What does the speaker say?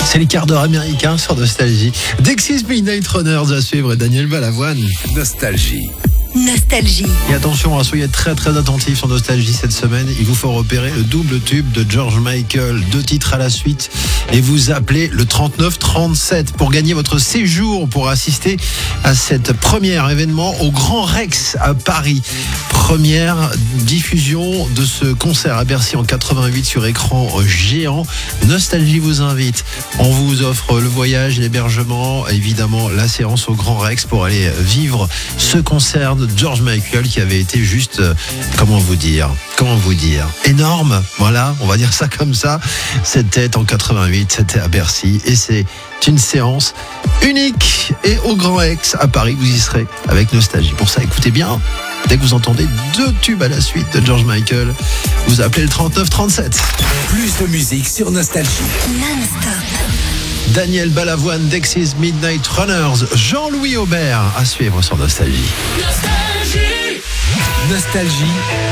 C'est les quarts d'heure américains sur Nostalgie. Dexys Midnight Runners à suivre et Daniel Balavoine. Nostalgie. Nostalgie. Et attention, soyez très attentifs sur Nostalgie cette semaine. Il vous faut repérer le double tube de George Michael, 2 titres à la suite. Et vous appelez le 3937 pour gagner votre séjour pour assister à cette premier événement au Grand Rex à Paris. Première diffusion de ce concert à Bercy en 88 sur écran géant. Nostalgie vous invite. On vous offre le voyage, l'hébergement, évidemment la séance au Grand Rex pour aller vivre ce concert de George Michael qui avait été juste, comment vous dire, énorme, voilà, on va dire ça comme ça. C'était en 88, c'était à Bercy et c'est une séance unique et au Grand Rex à Paris, vous y serez avec Nostalgie. Pour ça, écoutez bien, dès que vous entendez 2 tubes à la suite de George Michael, vous appelez le 3937. Plus de musique sur Nostalgie. Non-stop. Daniel Balavoine, Dexys Midnight Runners, Jean-Louis Aubert à suivre sur Nostalgie. Nostalgie.